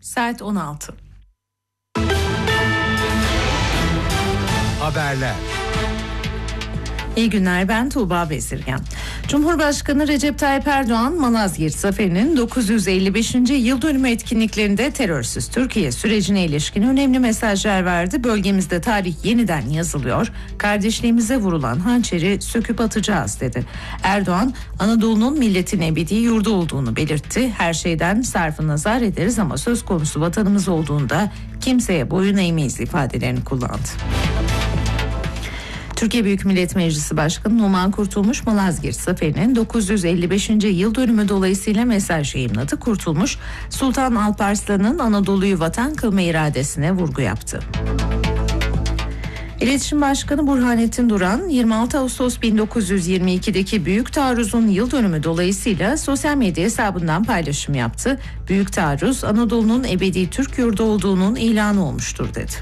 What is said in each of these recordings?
Saat 16. Haberler. İyi günler, ben Tuğba Bezirgen. Cumhurbaşkanı Recep Tayyip Erdoğan, Malazgirt Zaferi'nin 955. yıl dönümü etkinliklerinde terörsüz Türkiye sürecine ilişkin önemli mesajlar verdi. Bölgemizde tarih yeniden yazılıyor, kardeşliğimize vurulan hançeri söküp atacağız dedi. Erdoğan, Anadolu'nun milletin ebedi yurdu olduğunu belirtti. Her şeyden sarfı nazar ederiz ama söz konusu vatanımız olduğunda kimseye boyun eğmeyiz ifadelerini kullandı. Türkiye Büyük Millet Meclisi Başkanı Numan Kurtulmuş, Malazgirt Zaferi'nin 955. yıl dönümü dolayısıyla mesaj yayımladı. Kurtulmuş, Sultan Alparslan'ın Anadolu'yu vatan kılma iradesine vurgu yaptı. İletişim Başkanı Burhanettin Duran, 26 Ağustos 1922'deki Büyük Taarruz'un yıl dönümü dolayısıyla sosyal medya hesabından paylaşım yaptı. Büyük Taarruz, Anadolu'nun ebedi Türk yurdu olduğunun ilanı olmuştur dedi.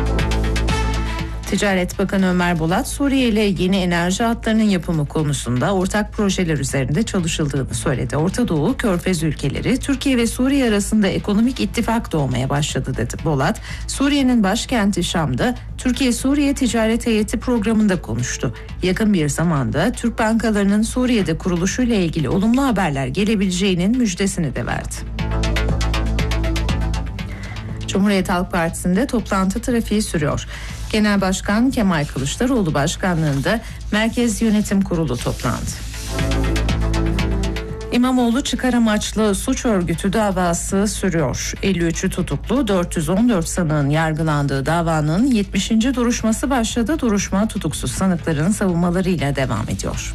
Ticaret Bakanı Ömer Bolat, Suriye ile yeni enerji hatlarının yapımı konusunda ortak projeler üzerinde çalışıldığını söyledi. Orta Doğu, Körfez ülkeleri, Türkiye ve Suriye arasında ekonomik ittifak doğmaya başladı dedi Bolat. Suriye'nin başkenti Şam'da Türkiye-Suriye Ticaret Heyeti programında konuştu. Yakın bir zamanda Türk bankalarının Suriye'de kuruluşuyla ilgili olumlu haberler gelebileceğinin müjdesini de verdi. Cumhuriyet Halk Partisi'nde toplantı trafiği sürüyor. Genel Başkan Kemal Kılıçdaroğlu başkanlığında Merkez Yönetim Kurulu toplandı. İmamoğlu çıkar amaçlı suç örgütü davası sürüyor. 53'ü tutuklu, 414 sanığın yargılandığı davanın 70. duruşması başladı. Duruşma tutuksuz sanıkların savunmalarıyla devam ediyor.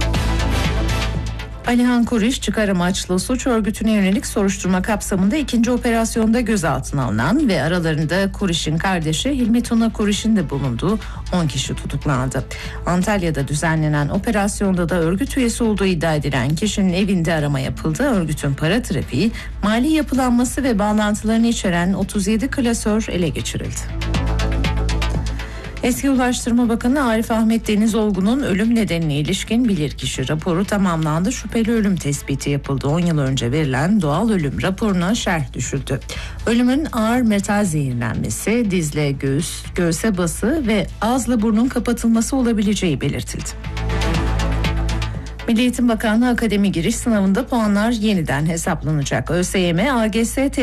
Alihan Kuriş, çıkar amaçlı suç örgütüne yönelik soruşturma kapsamında ikinci operasyonda gözaltına alınan ve aralarında Kuriş'in kardeşi Hilmi Tuna Kuriş'in de bulunduğu 10 kişi tutuklandı. Antalya'da düzenlenen operasyonda da örgüt üyesi olduğu iddia edilen kişinin evinde arama yapıldı. Örgütün para trafiği, mali yapılanması ve bağlantılarını içeren 37 klasör ele geçirildi. Eski Ulaştırma Bakanı Arif Ahmet Denizolgu'nun ölüm nedenine ilişkin bilirkişi raporu tamamlandı. Şüpheli ölüm tespiti yapıldı. 10 yıl önce verilen doğal ölüm raporuna şerh düşüldü. Ölümün ağır metal zehirlenmesi, dizle göğüse bası ve ağızla burnun kapatılması olabileceği belirtildi. Milli Eğitim Bakanlığı akademi giriş sınavında puanlar yeniden hesaplanacak. ÖSYM, AGS